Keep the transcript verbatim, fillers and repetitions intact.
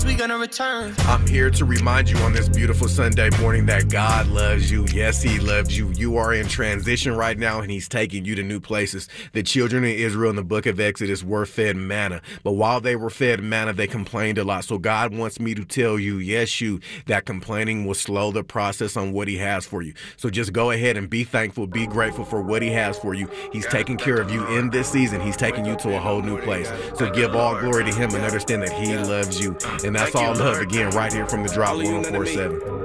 We gonna return. I'm here to remind you on this beautiful Sunday morning that God loves you. Yes, he loves you. You are in transition right now, and he's taking you to new places. The children of Israel in the book of Exodus were fed manna, but while they were fed manna, they complained a lot. So God wants me to tell you, yes, you, that complaining will slow the process on what he has for you. So just go ahead and be thankful, be grateful for what he has for you. He's taking care of you in this season. He's taking you to a whole new place. So give all glory to him and understand that he loves you. And that's all love again right here from the Drop one oh four seven.